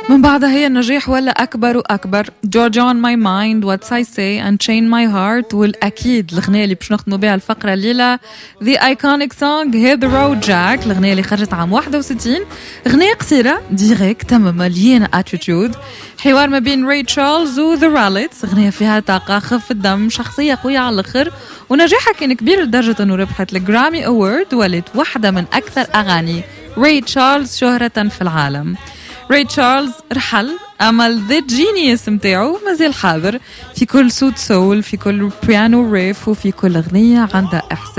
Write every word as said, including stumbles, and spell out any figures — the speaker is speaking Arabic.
من بعدها هي النجاح ولا أكبر وأكبر. Georgia on my mind, What I say, Unchain my heart. والأكيد الأغنية اللي باش نختموا بها الفقرة الليلة The iconic song Hit the Road Jack، الأغنية اللي خرجت عام واحد وستين. أغنية قصيرة ديريكت مليانة attitude، حوار ما بين ري تشارلز و The Rallets. أغنية فيها طاقة، خف الدم، شخصية قوية على الآخر، ونجاحها كان كبير لدرجة أنه ربحت الجرامي أورد، ولت واحدة من أكثر أغاني ري تشارلز شهرة في العالم. ري تشارلز رحل، أمل ذا جينيوس متاعه مازال حاضر في كل صوت سول، في كل بيانو ريف، وفي كل أغنية عندها إحساس